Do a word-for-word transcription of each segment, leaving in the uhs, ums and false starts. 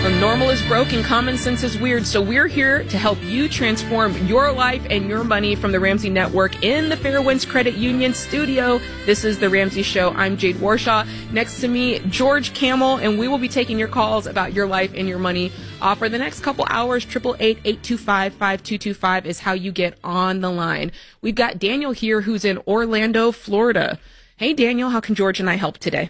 Well, normal is broken, common sense is weird, so we're here to help you transform your life and your money from the Ramsey Network in the Fairwinds Credit Union studio. This is The Ramsey Show. I'm Jade Warshaw. Next to me, George Kamel, and we will be taking your calls about your life and your money uh, for the next couple hours. eight eight eight, eight two five, five two two five is how you get on the line. We've got Daniel here who's in Orlando, Florida. Hey, Daniel, how can George and I help today?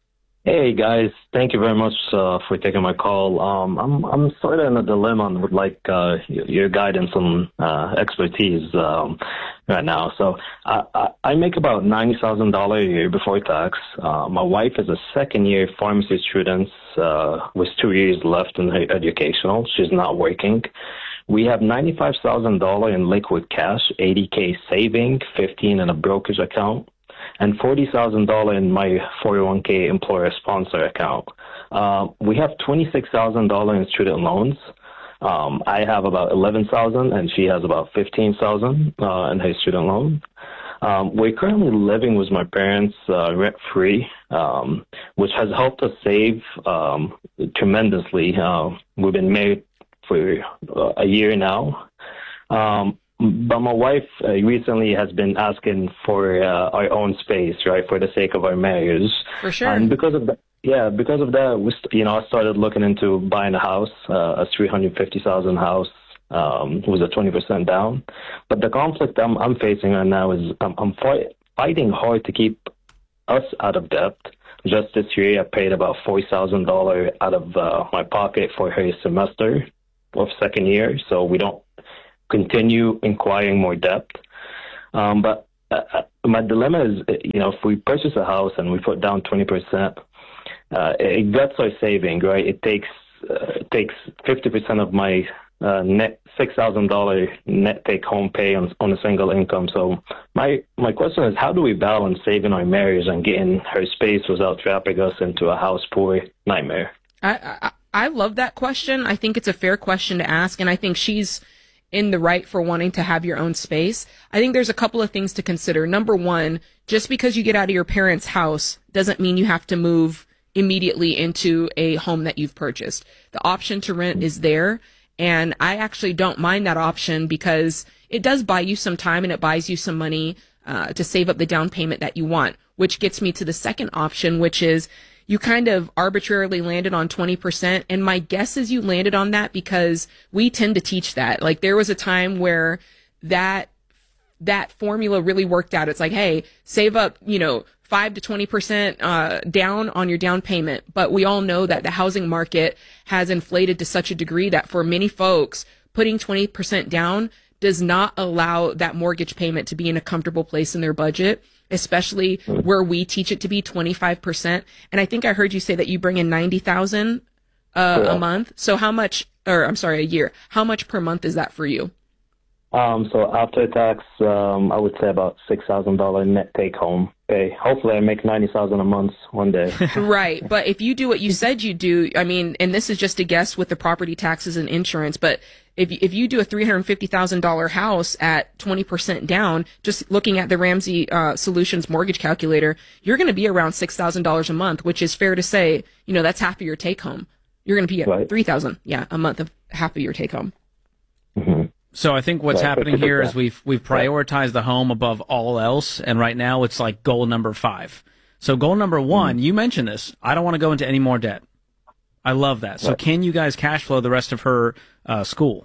Hey guys, thank you very much uh, for taking my call. Um, I'm I'm sort of in a dilemma and would like uh, your guidance and uh, expertise um, right now. So I, I, I make about ninety thousand dollars a year before tax. Uh, my wife is a second year pharmacy student uh, with two years left in her educational. She's not working. We have ninety-five thousand dollars in liquid cash, eighty thousand saving, fifteen in a brokerage account, and forty thousand dollars in my four oh one k employer sponsor account. Uh, we have twenty-six thousand dollars in student loans. Um, I have about eleven thousand dollars and she has about fifteen thousand dollars uh, in her student loan. Um, we're currently living with my parents uh, rent-free, um, which has helped us save um, tremendously. Uh, we've been married for uh, a year now. Um, But my wife uh, recently has been asking for uh, our own space, right, for the sake of our marriage. For sure. And because of that, yeah, because of that, we, st- you know, I started looking into buying a house, uh, a three hundred fifty thousand dollars house um, with a twenty percent down. But the conflict I'm, I'm facing right now is I'm, I'm fight, fighting hard to keep us out of debt. Just this year, I paid about forty thousand dollars out of uh, my pocket for her semester of second year, so we don't continue acquiring more debt. Um, but uh, my dilemma is, you know, if we purchase a house and we put down twenty percent, uh, it guts our saving, right? It takes uh, it takes fifty percent of my uh, net six thousand dollars net take-home pay on, on a single income. So my my question is, how do we balance saving our marriage and getting her space without trapping us into a house poor nightmare? I, I, I love that question. I think it's a fair question to ask, and I think she's in the right for wanting to have your own space. I think there's a couple of things to consider. Number one, just because you get out of your parents' house doesn't mean you have to move immediately into a home that you've purchased. The option to rent is there, and I actually don't mind that option because it does buy you some time and it buys you some money uh, to save up the down payment that you want, which gets me to the second option, which is you kind of arbitrarily landed on twenty percent. And my guess is you landed on that because we tend to teach that. Like there was a time where that, that formula really worked out. It's like, hey, save up, you know, five to twenty percent, uh, down on your down payment. But we all know that the housing market has inflated to such a degree that for many folks, putting twenty percent down does not allow that mortgage payment to be in a comfortable place in their budget, especially where we teach it to be twenty-five percent. And I think I heard you say that you bring in ninety thousand uh, yeah. a month. So how much, or I'm sorry, a year, how much per month is that for you? Um, so after tax, um, I would say about six thousand dollars net take home pay. Hopefully I make ninety thousand dollars a month one day. Right. But if you do what you said you do, I mean, and this is just a guess with the property taxes and insurance, but if if you do a three hundred fifty thousand dollars house at twenty percent down, just looking at the Ramsey uh, Solutions mortgage calculator, you're going to be around six thousand dollars a month, which is fair to say, you know, that's half of your take home. You're going to be at right. three thousand dollars, yeah, a month of half of your take home. Mm-hmm. So I think what's right. happening here is we've we've prioritized the home above all else, and right now it's like goal number five. So goal number one, mm-hmm. you mentioned this. I don't want to go into any more debt. I love that. So right. can you guys cash flow the rest of her uh, school?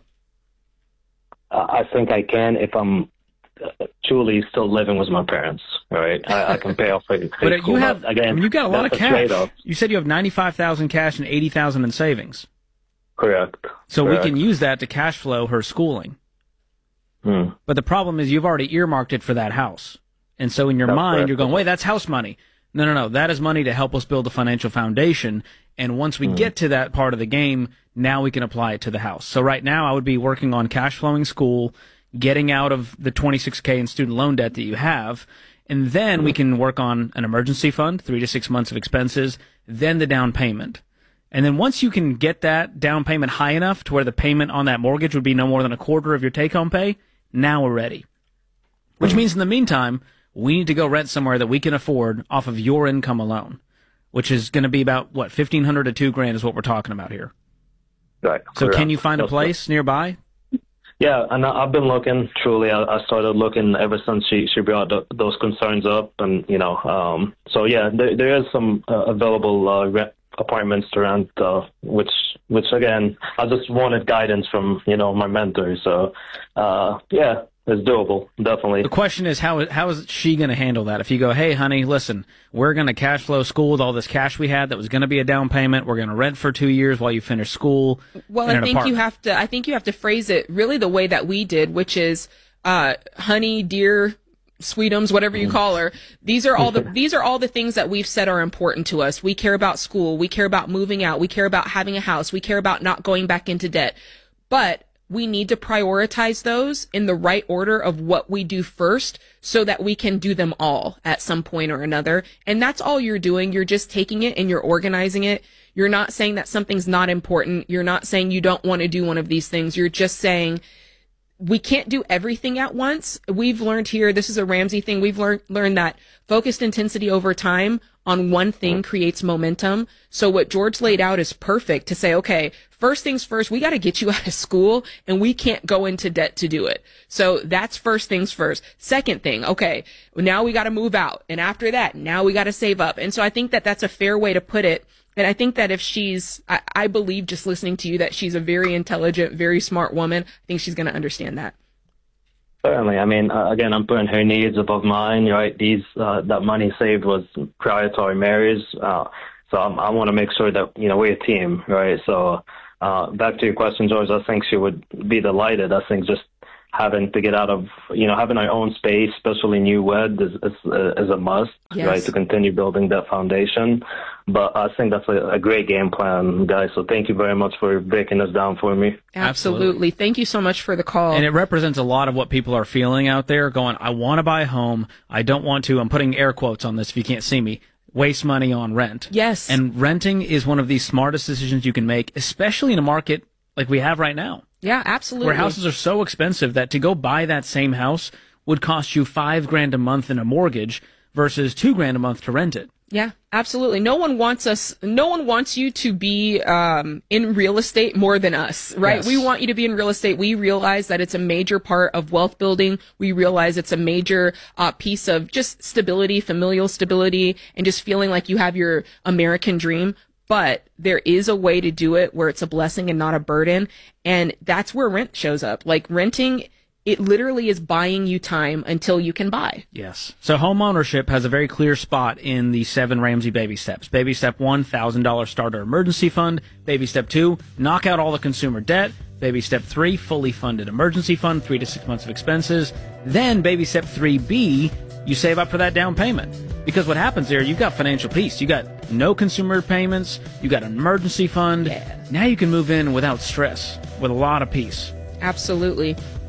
Uh, I think I can if I'm uh, truly still living with my parents. Right, I, I can pay off her, her but school. you have Again, I mean, you've got a lot of a cash. trade-off. You said you have ninety-five thousand cash and eighty thousand in savings. Correct. So Correct. we can use that to cash flow her schooling. Hmm. But the problem is you've already earmarked it for that house. And so in your That's mind, correct. you're going, wait, that's house money. No, no, no. That is money to help us build a financial foundation. And once we Hmm. get to that part of the game, now we can apply it to the house. So right now I would be working on cash flowing school, getting out of the twenty-six K in student loan debt that you have. And then hmm. we can work on an emergency fund, three to six months of expenses, then the down payment. And then once you can get that down payment high enough to where the payment on that mortgage would be no more than a quarter of your take-home pay, now we're ready. Which means in the meantime, we need to go rent somewhere that we can afford off of your income alone, which is going to be about, what, fifteen hundred to two grand is what we're talking about here. Right. So Correct. can you find a That's place nearby? Yeah, and I- I've been looking. Truly, I, I started looking ever since she she brought th- those concerns up, and you know, um, so yeah, there there is some uh, available uh, rent apartments to rent, uh, which which again, I just wanted guidance from you know my mentor. So, uh, yeah, it's doable, definitely. The question is, how how is she going to handle that? If you go, hey, honey, listen, we're going to cash flow school with all this cash we had that was going to be a down payment. We're going to rent for two years while you finish school. Well, in I an think you apartment." have to. I think you have to phrase it really the way that we did, which is, uh, honey, dear, sweetums, whatever you call her. These are all the these are all the things that we've said are important to us. We care about school. We care about moving out. We care about having a house. We care about not going back into debt. But we need to prioritize those in the right order of what we do first so that we can do them all at some point or another. And that's all you're doing. You're just taking it and you're organizing it. You're not saying that something's not important. You're not saying you don't want to do one of these things. You're just saying we can't do everything at once. We've learned here, this is a Ramsey thing. We've learned, learned that focused intensity over time on one thing creates momentum. So what George laid out is perfect to say, okay, first things first, we got to get you out of school and we can't go into debt to do it. So that's first things first. Second thing, okay, now we got to move out. And after that, now we got to save up. And so I think that that's a fair way to put it. And I think that if she's, I, I believe just listening to you that she's a very intelligent, very smart woman. I think she's going to understand that. Certainly. I mean, uh, again, I'm putting her needs above mine, right? These, uh, that money saved was prior to our marriage. Uh, so I'm, I want to make sure that, you know, we're a team, right? So, uh, back to your question, George, I think she would be delighted. I think just having to get out of, you know, having our own space, especially newlywed, is, is, is a must, Yes. right, to continue building that foundation. But I think that's a, a great game plan, guys. So thank you very much for breaking this down for me. Absolutely. Absolutely. Thank you so much for the call. And it represents a lot of what people are feeling out there going, I want to buy a home. I don't want to, I'm putting air quotes on this if you can't see me, waste money on rent. Yes. And renting is one of the smartest decisions you can make, especially in a market like we have right now. Yeah, absolutely. Where houses are so expensive that to go buy that same house would cost you five grand a month in a mortgage versus two grand a month to rent it. Yeah, absolutely. No one wants us, no one wants you to be um, in real estate more than us, right? Yes. We want you to be in real estate. We realize that it's a major part of wealth building. We realize it's a major uh, piece of just stability, familial stability, and just feeling like you have your American dream. But there is a way to do it where it's a blessing and not a burden. And that's where rent shows up. Like renting, it literally is buying you time until you can buy. Yes. So home ownership has a very clear spot in the seven Ramsey baby steps. Baby step one, one thousand dollars starter emergency fund. Baby step two, knock out all the consumer debt. Baby step three, fully funded emergency fund, three to six months of expenses. Then baby step three B, you save up for that down payment. Because what happens there, you've got financial peace. You got no consumer payments. You got an emergency fund. Yeah. Now you can move in without stress, with a lot of peace. Absolutely.